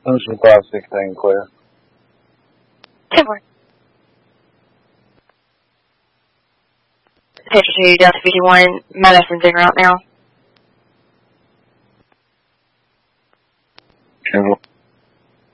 Ocean 516, clear. 10-4. Pager 2, Delta 51, manifest en route now.